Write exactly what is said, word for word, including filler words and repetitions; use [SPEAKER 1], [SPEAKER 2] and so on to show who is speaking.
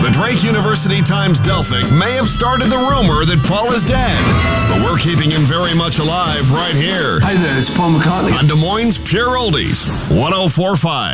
[SPEAKER 1] The Drake University Times-Delphic may have started the rumor that Paul is dead, but we're keeping him very much alive right here
[SPEAKER 2] Hi there, it's Paul McCartney.
[SPEAKER 1] on Des Moines Pure Oldies, one oh four point five.